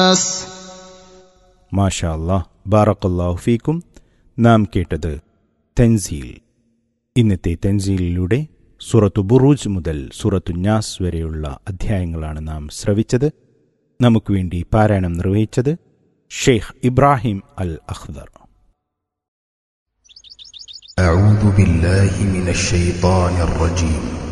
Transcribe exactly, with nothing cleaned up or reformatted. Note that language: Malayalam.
الناس. മാഷാ അല്ലാഹ്, ബാറക്കല്ലാഹു ഫീക്കും. നാം കേട്ടത് തൻസീൽ. ഇന്നത്തെ തൻസീലിലൂടെ സൂറത്തു ബുറൂജ് മുതൽ സൂറത്തു നാസ് വരെയുള്ള അധ്യായങ്ങളാണ് നാം ശ്രവിച്ചത്. നമുക്ക് വേണ്ടി പാരായണം നിർവഹിച്ചത് ഷെയ്ഖ് ഇബ്രാഹിം അൽ അഖ്ദർ. أعوذ بالله من الشيطان الرجيم.